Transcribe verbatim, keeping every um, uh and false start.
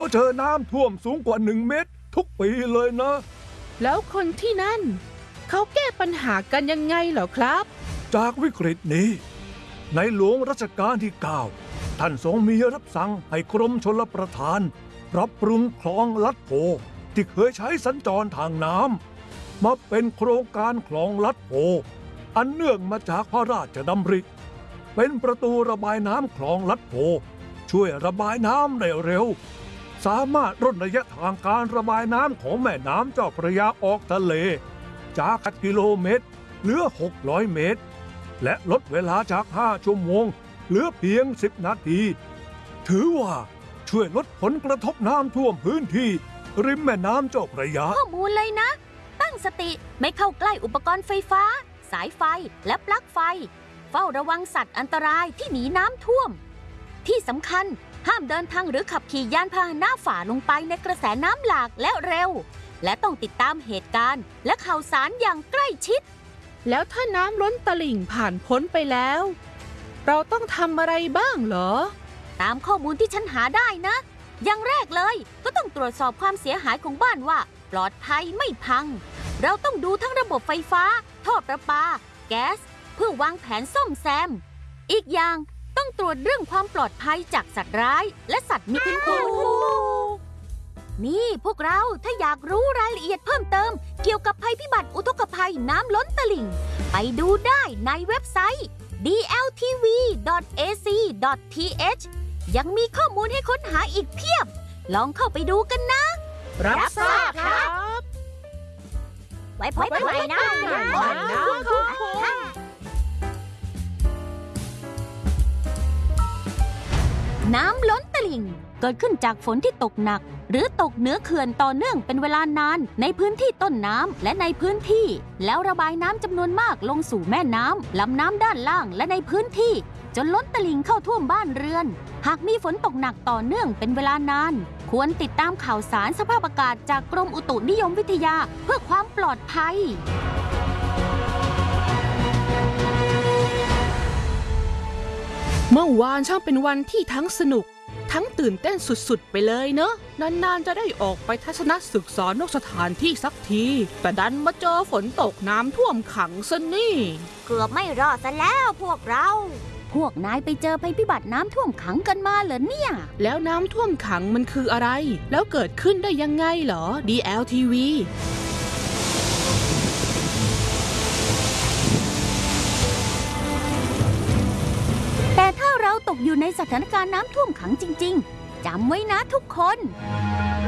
ก็เจอน้ำท่วมสูงกว่าหนึ่งเมตรทุกปีเลยนะแล้วคนที่นั่นเขาแก้ปัญหากันยังไงเหรอครับจากวิกฤตนี้ในหลวงรัชกาลที่เก้าท่านทรงมีรับสั่งให้กรมชลประทานปรับปรุงคลองลัดโพที่เคยใช้สัญจรทางน้ำมาเป็นโครงการคลองลัดโพอันเนื่องมาจากพระราชดำริเป็นประตูระบายน้ำคลองลัดโพช่วยระบายน้ำได้เร็วสามารถลดระยะทางการระบายน้ำของแม่น้ำเจ้าพระยาออกทะเลจากกิโลเมตรเหลือหกร้อยเมตรและลดเวลาจากห้าชั่วโมงเหลือเพียงสิบนาทีถือว่าช่วยลดผลกระทบน้ำท่วมพื้นที่ริมแม่น้ำเจ้าพระยาข้อมูลเลยนะตั้งสติไม่เข้าใกล้อุปกรณ์ไฟฟ้าสายไฟและปลั๊กไฟเฝ้าระวังสัตว์อันตรายที่หนีน้ำท่วมที่สำคัญห้ามเดินทางหรือขับขี่ยานพาหนะฝ่าลงไปในกระแสน้ำหลากและเร็วและต้องติดตามเหตุการณ์และข่าวสารอย่างใกล้ชิดแล้วถ้าน้ำล้นตลิ่งผ่านพ้นไปแล้วเราต้องทำอะไรบ้างเหรอตามข้อมูลที่ฉันหาได้นะอย่างแรกเลยก็ต้องตรวจสอบความเสียหายของบ้านว่าปลอดภัยไม่พังเราต้องดูทั้งระบบไฟฟ้าท่อประปาแก๊สเพื่อวางแผนซ่อมแซมอีกอย่างต้องตรวจเรื่องความปลอดภัยจากสัตว์ร้ายและสัตว์มีพิษนี่พวกเราถ้าอยากรู้รายละเอียดเพิ่มเติมเกี่ยวกับภัยพิบัติอุทกภัยน้ำล้นตลิ่งไปดูได้ในเว็บไซต์ ดี แอล ที วี ดอท เอ ซี ดอท ที เอช ยังมีข้อมูลให้ค้นหาอีกเพียบลองเข้าไปดูกันนะรับทราบครับไว้พบกันใหม่นะน้ำล้นตลิ่งเกิดขึ้นจากฝนที่ตกหนักหรือตกเหนือเขื่อนต่อเนื่องเป็นเวลานานในพื้นที่ต้นน้ำและในพื้นที่แล้วระบายน้ำจำนวนมากลงสู่แม่น้ำลำน้ำด้านล่างและในพื้นที่จนล้นตลิ่งเข้าท่วมบ้านเรือนหากมีฝนตกหนักต่อเนื่องเป็นเวลานานควรติดตามข่าวสารสภาพอากาศจากกรมอุตุนิยมวิทยาเพื่อความปลอดภัยเมื่อวานช่างเป็นวันที่ทั้งสนุกทั้งตื่นเต้นสุดๆไปเลยเนอะนานๆจะได้ออกไปทัศนศึกษานอกสถานที่สักทีแต่ดันมาเจอฝนตกน้ำท่วมขังซะนี่เกือบไม่รอดซะแล้วพวกเราพวกนายไปเจอภัยพิบัติน้ำท่วมขังกันมาเหรอเนี่ยแล้วน้ำท่วมขังมันคืออะไรแล้วเกิดขึ้นได้ยังไงเหรอ ดี แอล ที วีแต่ถ้าเราตกอยู่ในสถานการณ์น้ำท่วมขังจริงๆจำไว้นะทุกคน